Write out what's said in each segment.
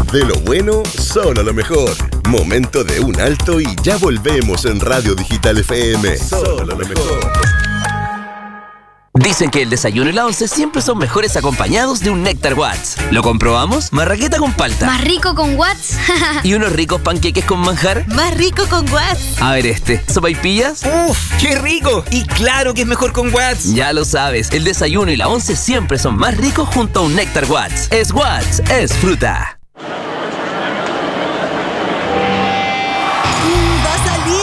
De lo bueno, solo lo mejor. Momento de un alto y ya volvemos en Radio Digital FM. Solo lo mejor. Dicen que el desayuno y la once siempre son mejores acompañados de un Néctar Watts. ¿Lo comprobamos? Marraqueta con palta. ¿Más rico con Watts? ¿Y unos ricos panqueques con manjar? Más rico con Watts. A ver ¿sopaipillas? ¡Uf! ¡Qué rico! Y claro que es mejor con Watts. Ya lo sabes, el desayuno y la once siempre son más ricos junto a un Néctar Watts. Es Watts, es fruta. ¡Va a salir!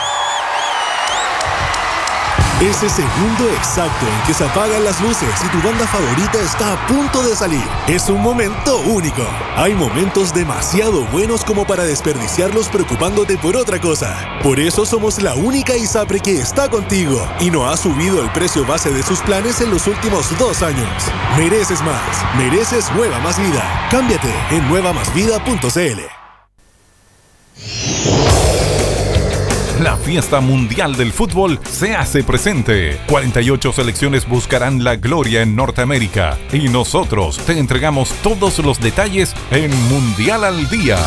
Ese segundo exacto en que se apagan las luces y tu banda favorita está a punto de salir. Es un momento único. Hay momentos demasiado buenos como para desperdiciarlos preocupándote por otra cosa. Por eso somos la única ISAPRE que está contigo y no ha subido el precio base de sus planes en los últimos 2 años. Mereces más. Mereces Nueva Más Vida. Cámbiate en nuevamasvida.cl. La fiesta mundial del fútbol se hace presente. 48 selecciones buscarán la gloria en Norteamérica y nosotros te entregamos todos los detalles en Mundial al Día.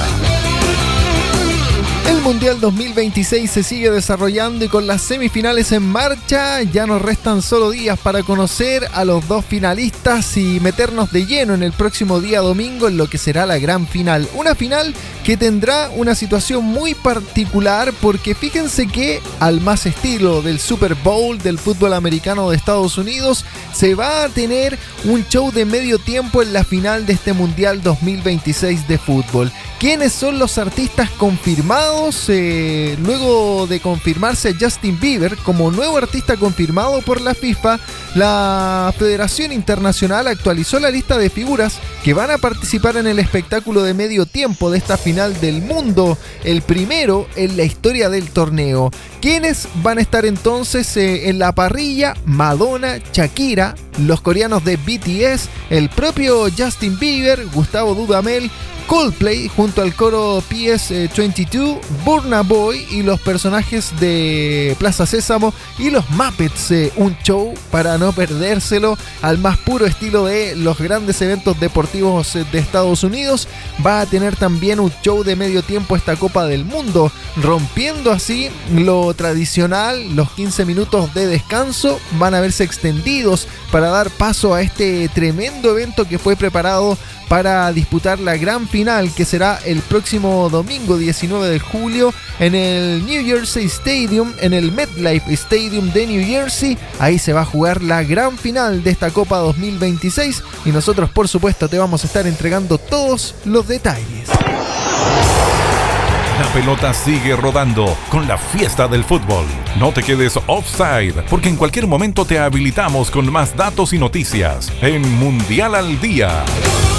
El Mundial 2026 se sigue desarrollando y con las semifinales en marcha ya nos restan solo días para conocer a los 2 finalistas y meternos de lleno en el próximo día domingo en lo que será la gran final. Una final que tendrá una situación muy particular porque fíjense que al más estilo del Super Bowl del fútbol americano de Estados Unidos se va a tener un show de medio tiempo en la final de este Mundial 2026 de fútbol. ¿Quiénes son los artistas confirmados? Luego de confirmarse a Justin Bieber como nuevo artista confirmado por la FIFA, la Federación Internacional actualizó la lista de figuras que van a participar en el espectáculo de medio tiempo de esta final del mundo, el primero en la historia del torneo. ¿Quiénes van a estar entonces en la parrilla? Madonna, Shakira, los coreanos de BTS, el propio Justin Bieber, Gustavo Dudamel, Coldplay junto al coro PS22, Burna Boy y los personajes de Plaza Sésamo y los Muppets. Un show para no perdérselo al más puro estilo de los grandes eventos deportivos de Estados Unidos. Va a tener también un show de medio tiempo esta Copa del Mundo, rompiendo así lo tradicional. Los 15 minutos de descanso van a verse extendidos para dar paso a este tremendo evento que fue preparado para disputar la gran final que será el próximo domingo 19 de julio en el New Jersey Stadium, en el MetLife Stadium de New Jersey. Ahí se va a jugar la gran final de esta Copa 2026 y nosotros por supuesto te vamos a estar entregando todos los detalles. La pelota sigue rodando con la fiesta del fútbol. No te quedes offside, porque en cualquier momento te habilitamos con más datos y noticias en Mundial al Día.